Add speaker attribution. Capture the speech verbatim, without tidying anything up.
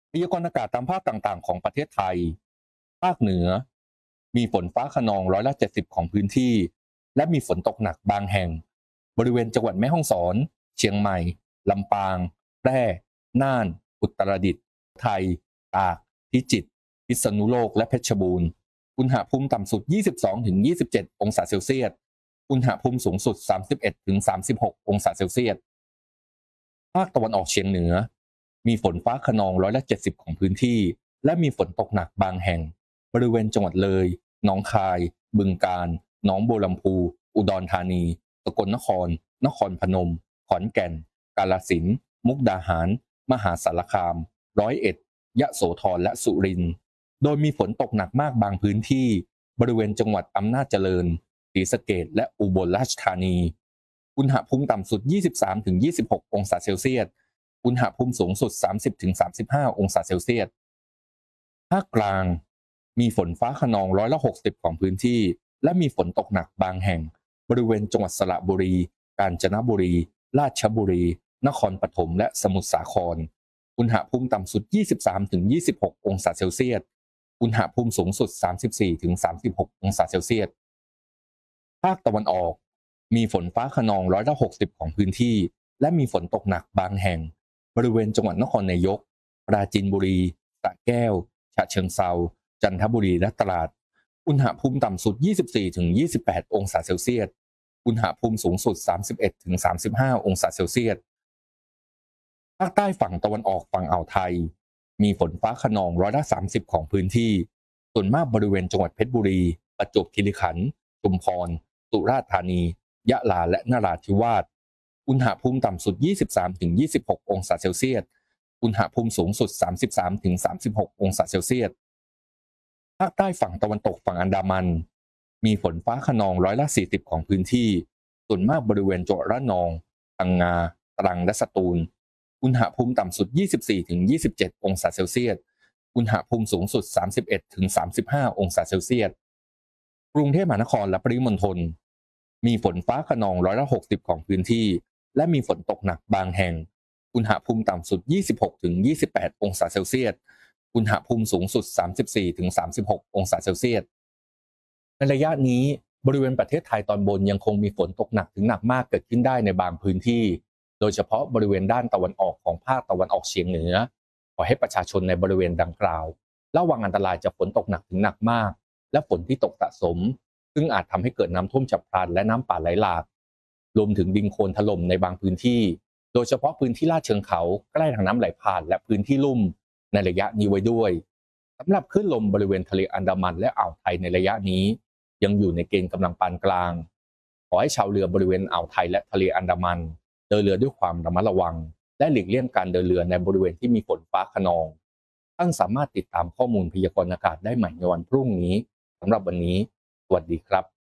Speaker 1: พยากรณ์อากาศตามภาคต่างๆของประเทศไทยภาคเหนือมีฝนฟ้าคะนองร้อยละเจ็ดสิบของพื้นที่และมีฝนตกหนักบางแห่งบริเวณจังหวัดแม่ฮ่องสอนเชียงใหม่ลำปางแพร่น่านอุตรดิตถ์ไทยตากพิจิตรพิษณุโลกและเพชรบูรณ์อุณหภูมิต่ำสุด ยี่สิบสองถึงยี่สิบเจ็ด องศาเซลเซียสอุณหภูมิสูงสุด สามสิบเอ็ดถึงสามสิบหก องศาเซลเซียสภาคตะวันออกเฉียงเหนือมีฝนฟ้าคะนองร้อยละเจ็ดสิบของพื้นที่และมีฝนตกหนักบางแห่งบริเวณจังหวัดเลยหนองคายบึงกาฬหนองบัวลำพูอุดรธานีสกลนครนครพนมขอนแก่นกาฬสินธุ์มุกดาหารมหาสารคามร้อยเอ็ดยะโสธรและสุรินทร์โดยมีฝนตกหนักมากบางพื้นที่บริเวณจังหวัดอำนาจเจริญศรีสะเกษและอุบลราชธานีอุณหภูมิต่ำสุด ยี่สิบสามถึงยี่สิบหก องศาเซลเซียสอุณหภูมิสูงสุด สามสิบถึงสามสิบห้า องศาเซลเซียสภาคกลางมีฝนฟ้าคะนองร้อยละหกสิบของพื้นที่และมีฝนตกหนักบางแห่งบริเวณจังหวัดสระบุรีกาญจนบุรีราชบุรีนครปฐมและสมุทรสาครอุณหภูมิต่ำสุด ยี่สิบสามถึงยี่สิบหก องศาเซลเซียสอุณหภูมิสูงสุด สามสิบสี่ถึงสามสิบหก องศาเซลเซียสภาคตะวันออกมีฝนฟ้าคะนองร้อยละหกสิบของพื้นที่และมีฝนตกหนักบางแห่งบริเวณจังหวัดนครนายกปราจีนบุรีสระแก้วฉะเชิงเทราจันทบุรีและตราดอุณหภูมิต่ำสุด ยี่สิบสี่ถึงยี่สิบแปด องศาเซลเซียสอุณหภูมิสูงสุด สามสิบเอ็ดถึงสามสิบห้า องศาเซลเซียสภาคใต้ฝั่งตะวันออกฝั่งอ่าวไทยมีฝนฟ้าคะนองร้อยละสามสิบของพื้นที่ส่วนมากบริเวณจังหวัดเพชรบุรีประจวบคีรีขันธ์ชุมพรสุราษฎร์ธานียะลาและนราธิวาสอุณหภูมิต่ำสุด ยี่สิบสามถึงยี่สิบหก องศาเซลเซียสอุณหภูมิสูงสุด สามสิบสามถึงสามสิบหก องศาเซลเซียสภาคใต้ฝั่งตะวันตกฝั่งอันดามันมีฝนฟ้าคะนองร้อยละสี่สิบของพื้นที่ส่วนมากบริเวณจังหวัดระนองพังงาตรังและสตูลอุณหภูมิต่ำสุด ยี่สิบสี่ถึงยี่สิบเจ็ด องศาเซลเซียสอุณหภูมิสูงสุด สามสิบเอ็ดถึงสามสิบห้า องศาเซลเซียสกรุงเทพมหานครและปริมณฑลมีฝนฟ้าคะนองร้อยละหกสิบของพื้นที่และมีฝนตกหนักบางแห่งอุณหภูมิต่ำสุด ยี่สิบหกถึงยี่สิบแปด องศาเซลเซียสอุณหภูมิสูงสุด สามสิบสี่ถึงสามสิบหก องศาเซลเซียสในระยะนี้บริเวณประเทศไทยตอนบนยังคงมีฝนตกหนักถึงหนักมากเกิดขึ้นได้ในบางพื้นที่โดยเฉพาะบริเวณด้านตะวันออกของภาคตะวันออกเฉียงเหนือขอให้ประชาชนในบริเวณดังกล่าวระวังอันตรายจากฝนตกหนักถึงหนักมากและฝนที่ตกสะสมซึ่งอาจทำให้เกิดน้ำท่วมฉับพลันและน้ำป่าไหลหลากรวมถึงดินโคลนถล่มในบางพื้นที่โดยเฉพาะพื้นที่ลาดเชิงเขาใกล้ทางน้ำไหลผ่านและพื้นที่ลุ่มในระยะนี้ไว้ด้วยสำหรับคลื่นลมบริเวณทะเลอันดามันและอ่าวไทยในระยะนี้ยังอยู่ในเกณฑ์กำลังปานกลางขอให้ชาวเรือบริเวณอ่าวไทยและทะเลอันดามันเดินเรือด้วยความระมัดระวังและหลีกเลี่ยงการเดินเรือในบริเวณที่มีฝนฟ้าคะนองท่านสามารถติดตามข้อมูลพยากรณ์อากาศได้ใหม่ในวันพรุ่งนี้สำหรับวันนี้สวัสดีครับ